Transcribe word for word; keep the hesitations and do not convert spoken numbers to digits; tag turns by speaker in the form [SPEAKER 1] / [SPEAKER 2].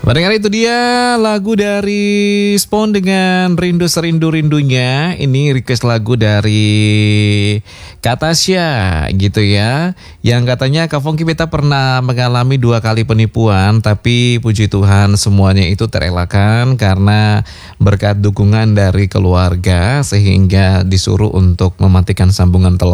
[SPEAKER 1] Mendengar itu dia lagu dari Spon dengan Rindu Serindu-Rindunya. Ini request lagu dari Katasya gitu ya. Yang katanya Kak Fongki beta pernah mengalami dua kali penipuan, tapi puji Tuhan semuanya itu terelakkan karena berkat dukungan dari keluarga sehingga disuruh untuk mematikan sambungan telepon.